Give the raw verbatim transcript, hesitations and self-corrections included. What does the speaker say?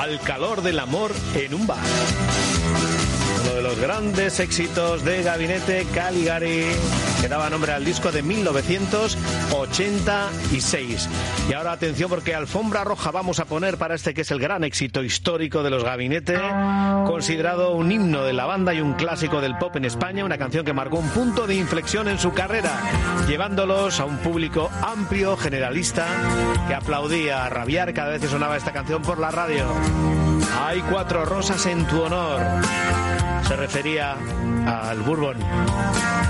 Al calor del amor en un bar. Uno de los grandes éxitos de Gabinete Caligari, que daba nombre al disco de mil novecientos ochenta y seis. Y ahora atención, porque alfombra roja vamos a poner para este que es el gran éxito histórico de los Gabinete, considerado un himno de la banda y un clásico del pop en España, una canción que marcó un punto de inflexión en su carrera, llevándolos a un público amplio, generalista, que aplaudía a rabiar cada vez que sonaba esta canción por la radio. Hay cuatro rosas en tu honor. Se refería al Bourbon.